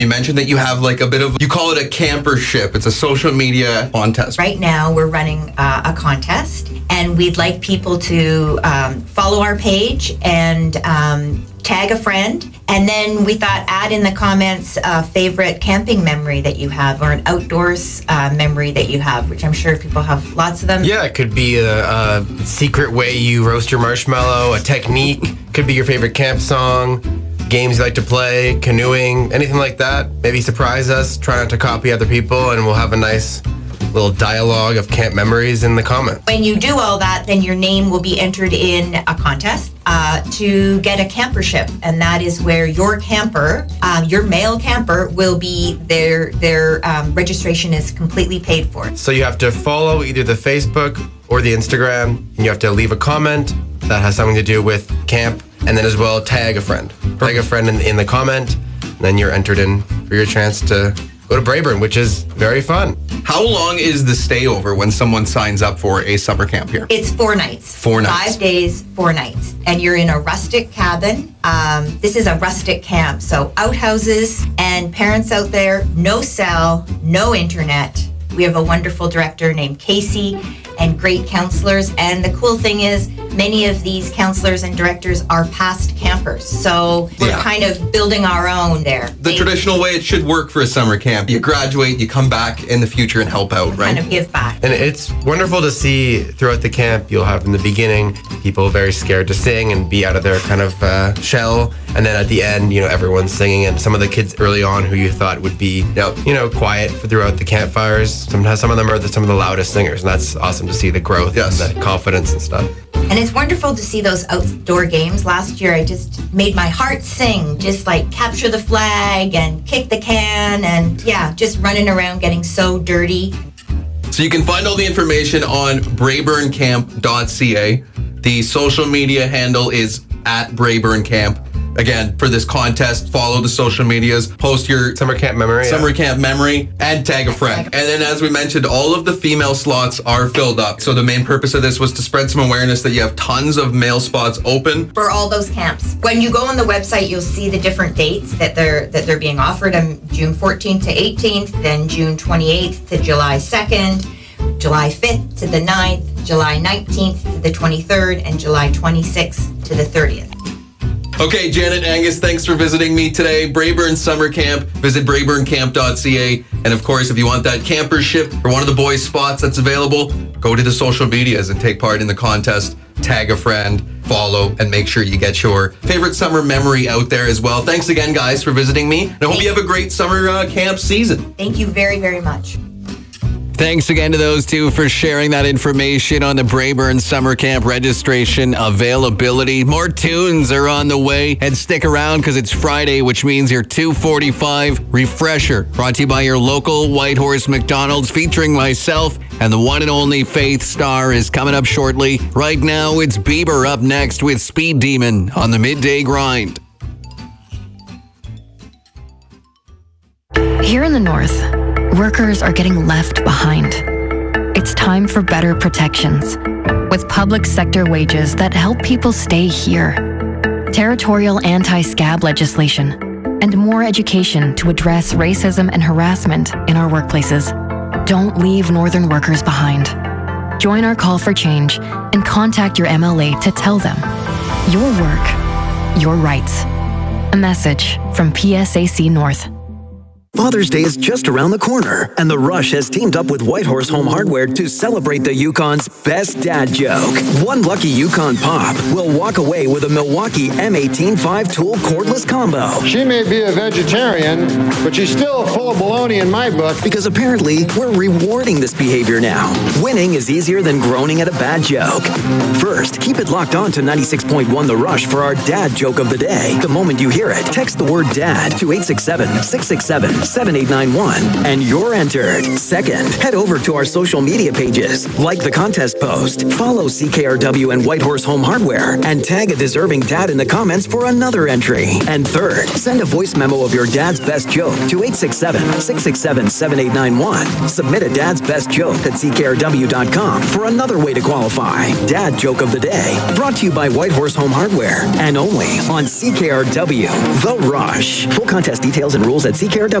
You mentioned that you have like a bit of, you call it a campership. It's a social media contest. Right now, we're running a contest, and we'd like people to follow our page and tag a friend. And then we thought, add in the comments a favorite camping memory that you have, or an outdoors memory that you have, which I'm sure people have lots of them. Yeah, it could be a secret way you roast your marshmallow, a technique, could be your favorite camp song, games you like to play, canoeing, anything like that. Maybe surprise us, try not to copy other people, and we'll have a nice little dialogue of camp memories in the comments. When you do all that, then your name will be entered in a contest to get a campership, and that is where your camper, your male camper, will be their registration is completely paid for. So you have to follow either the Facebook or the Instagram, and you have to leave a comment that has something to do with camp, and then as well tag a friend. Tag a friend in the comment, and then you're entered in for your chance to go to Braeburn, which is very fun. How long is the stay over when someone signs up for a summer camp here? It's 4 nights. 4 nights. 5 days, 4 nights. And you're in a rustic cabin. This is a rustic camp, so outhouses, and parents out there, no cell, no internet. We have a wonderful director named Casey and great counselors. And the cool thing is, many of these counselors and directors are past campers. So we're kind of building our own there. The traditional way it should work for a summer camp. You graduate, you come back in the future and help out, right? Kind of give back. And it's wonderful to see throughout the camp, you'll have in the beginning people very scared to sing and be out of their kind of shell. And then at the end, everyone's singing. And some of the kids early on who you thought would be, quiet throughout the campfires, sometimes some of them are some of the loudest singers. And that's awesome to see the growth and the confidence and stuff. And it's wonderful to see those outdoor games. Last year, I just made my heart sing, just like capture the flag and kick the can and just running around getting so dirty. So you can find all the information on braeburncamp.ca. The social media handle is at braeburncamp. Again, for this contest, follow the social medias, post your summer camp memory, and tag a friend. And then, as we mentioned, all of the female slots are filled up. So the main purpose of this was to spread some awareness that you have tons of male spots open for all those camps. When you go on the website, you'll see the different dates that they're being offered. June 14th to 18th, then June 28th to July 2nd, July 5th to the 9th, July 19th to the 23rd, and July 26th to the 30th. Okay, Janet, Angus, thanks for visiting me today. Braeburn Summer Camp. Visit braeburncamp.ca. And of course, if you want that campership or one of the boys' spots that's available, go to the social medias and take part in the contest. Tag a friend, follow, and make sure you get your favorite summer memory out there as well. Thanks again, guys, for visiting me. And I hope you have a great summer camp season. Thank you very, very much. Thanks again to those two for sharing that information on the Braeburn Summer Camp registration availability. More tunes are on the way, and stick around because it's Friday, which means your 2:45 refresher brought to you by your local Whitehorse McDonald's, featuring myself and the one and only Faith Star is coming up shortly. Right now, it's Bieber up next with Speed Demon on the Midday Grind. Here in the north, workers are getting left behind. It's time for better protections, with public sector wages that help people stay here, territorial anti-scab legislation, and more education to address racism and harassment in our workplaces. Don't leave northern workers behind. Join our call for change and contact your MLA to tell them your work, your rights. A message from PSAC North. Father's Day is just around the corner, and The Rush has teamed up with Whitehorse Home Hardware to celebrate the Yukon's best dad joke. One lucky Yukon Pop will walk away with a Milwaukee M18 5-tool cordless combo. She may be a vegetarian, but she's still full of baloney in my book. Because apparently, we're rewarding this behavior now. Winning is easier than groaning at a bad joke. First, keep it locked on to 96.1 The Rush for our dad joke of the day. The moment you hear it, text the word DAD to 867-667. 667-7891, and you're entered. Second, head over to our social media pages. Like the contest post, follow CKRW and Whitehorse Home Hardware, and tag a deserving dad in the comments for another entry. And third, send a voice memo of your dad's best joke to 867-667-7891. Submit a dad's best joke at ckrw.com for another way to qualify. Dad Joke of the Day, brought to you by Whitehorse Home Hardware, and only on CKRW, The Rush. Full contest details and rules at CKRW.